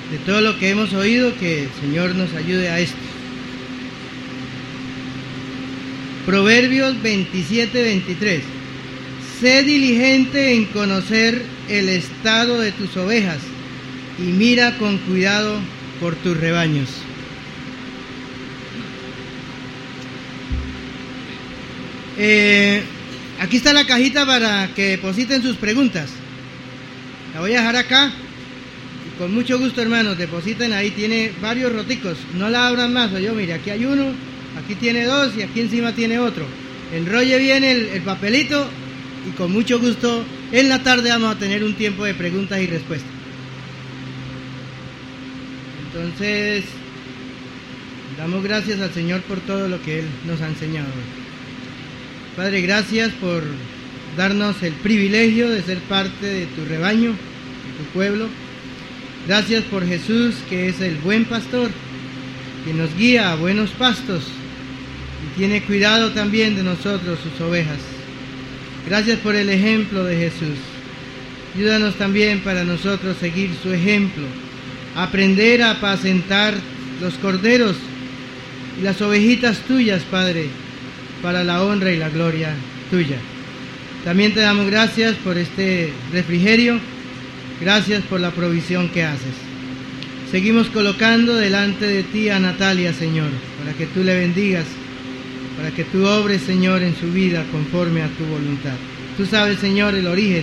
de todo lo que hemos oído, que el Señor nos ayude a esto. Proverbios 27:23. Sé diligente en conocer el estado de tus ovejas y mira con cuidado por tus rebaños. Aquí está la cajita para que depositen sus preguntas. La voy a dejar acá. Y con mucho gusto, hermanos, depositen ahí. Tiene varios roticos. No la abran más. Yo, mire, aquí hay uno, aquí tiene dos y aquí encima tiene otro. Enrolle bien el papelito y con mucho gusto en la tarde vamos a tener un tiempo de preguntas y respuestas. Entonces, damos gracias al Señor por todo lo que Él nos ha enseñado. Padre, gracias por darnos el privilegio de ser parte de tu rebaño, de tu pueblo. Gracias por Jesús, que es el buen pastor, que nos guía a buenos pastos y tiene cuidado también de nosotros, sus ovejas. Gracias por el ejemplo de Jesús. Ayúdanos también para nosotros seguir su ejemplo, aprender a apacentar los corderos y las ovejitas tuyas, Padre, para la honra y la gloria tuya. También te damos gracias por este refrigerio, gracias por la provisión que haces. Seguimos colocando delante de ti a Natalia, Señor, para que tú le bendigas, para que tú obres, Señor, en su vida conforme a tu voluntad. Tú sabes, Señor, el origen